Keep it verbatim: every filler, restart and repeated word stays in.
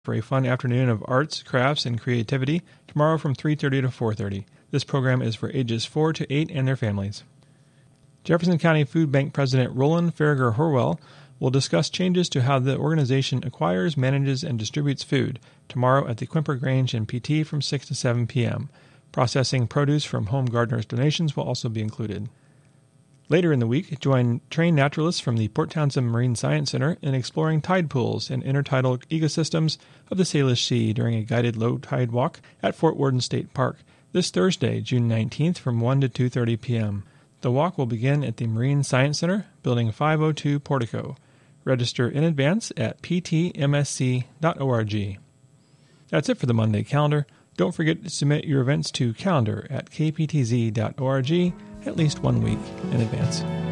for a fun afternoon of arts, crafts, and creativity tomorrow from three thirty to four thirty. This program is for ages four to eight and their families. Jefferson County Food Bank President Roland Farragher Horwell will discuss changes to how the organization acquires, manages, and distributes food tomorrow at the Quimper Grange in P T from six to seven p.m. Processing produce from home gardeners' donations will also be included. Later in the week, join trained naturalists from the Port Townsend Marine Science Center in exploring tide pools and intertidal ecosystems of the Salish Sea during a guided low-tide walk at Fort Worden State Park this Thursday, June nineteenth from one to two thirty p.m. The walk will begin at the Marine Science Center, Building five oh two Portico. Register in advance at p t m s c dot org. That's it for the Monday calendar. Don't forget to submit your events to calendar at k p t z dot org at least one week in advance.